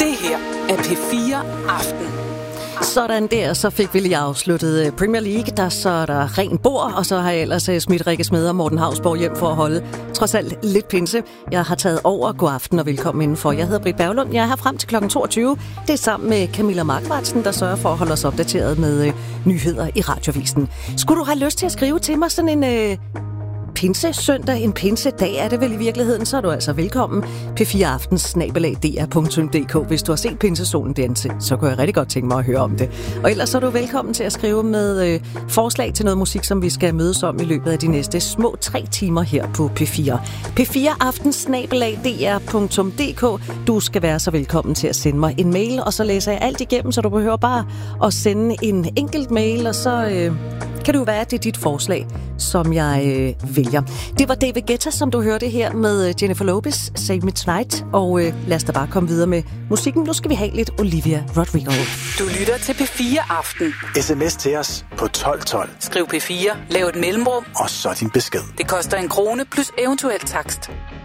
Det her er P4 Aften. Sådan der, så fik vi lige afsluttet Premier League. Så er der ren bord, og så har jeg ellers smidt Rikke Smed og Morten Hausborg hjem for at holde trods alt lidt pinse. Jeg har taget over. God aften og velkommen indenfor. Jeg hedder Britt Berglund. Jeg er her frem til kl. 22. Det er sammen med Camilla Markvartsen, der sørger for at holde os opdateret med nyheder i Radiovisen. Skulle du have lyst til at skrive til mig sådan en pinsesøndag, en pinsedag er det vel i virkeligheden, så er du altså velkommen. p4aftens@dr.dk. Hvis du har set pinsesolen den, så kunne jeg rigtig godt tænke mig at høre om det. Og ellers så er du velkommen til at skrive med forslag til noget musik, som vi skal mødes om i løbet af de næste små 3 timer her på P4. p4aftens@dr.dk. Du skal være så velkommen til at sende mig en mail, og så læser jeg alt igennem, så du behøver bare at sende en enkelt mail, og så kan det jo være, at det er dit forslag, som jeg vælger. Det var David Guetta, som du hørte her med Jennifer Lopez, Save Me Tonight. Og lad os da bare komme videre med musikken. Nu skal vi have lidt Olivia Rodrigo. Du lytter til P4 Aften. SMS til os på 1212. Skriv P4, lav et mellemrum, og så din besked. Det koster 1 krone plus eventuel takst.